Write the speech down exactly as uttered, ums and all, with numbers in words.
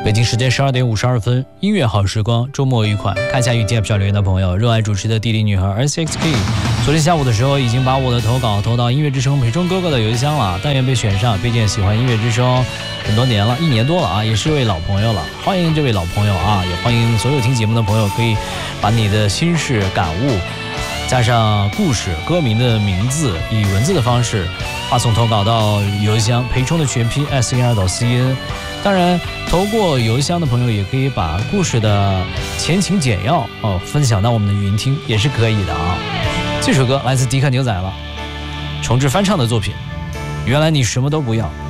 北京时间十二点五十二分，音乐好时光，周末愉快。看一下与 T F 小留言的朋友，热爱主持的地理女孩 S X P， 昨天下午的时候已经把我的投稿投到音乐之声培中哥哥的邮箱了，但愿被选上。毕竟喜欢音乐之声很多年了，一年多了啊，也是位老朋友了。欢迎这位老朋友啊，也欢迎所有听节目的朋友，可以把你的心事感悟加上故事、歌名的名字，以文字的方式发送投稿到邮箱培中的全拼 s 一二 到 c n。当然，投过邮箱的朋友也可以把故事的前情简要哦分享到我们的语音听，也是可以的啊。这首歌来自迪克牛仔了，重制翻唱的作品。原来你什么都不要。